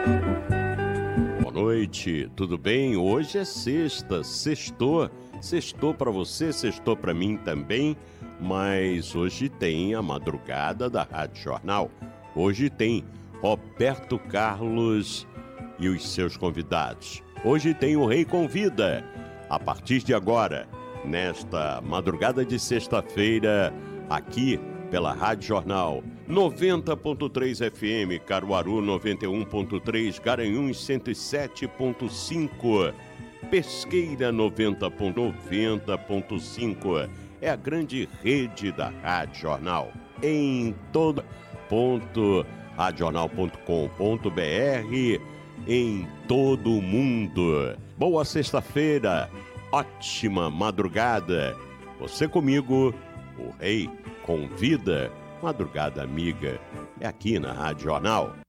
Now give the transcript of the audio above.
Boa noite, tudo bem? Hoje é sexta, sextou para você, sextou para mim também, mas hoje tem a madrugada da Rádio Jornal. Hoje tem Roberto Carlos e os seus convidados. Hoje tem o Rei Convida. A partir de agora, nesta madrugada de sexta-feira, aqui pela Rádio Jornal 90.3 FM, Caruaru 91.3, Garanhuns 107.5, Pesqueira 90.5. É a grande rede da Rádio Jornal. Em todo ponto, radiojornal.com.br, em todo o mundo. Boa sexta-feira, ótima madrugada. Você comigo, o Rei Convida, Madrugada Amiga, é aqui na Rádio Jornal.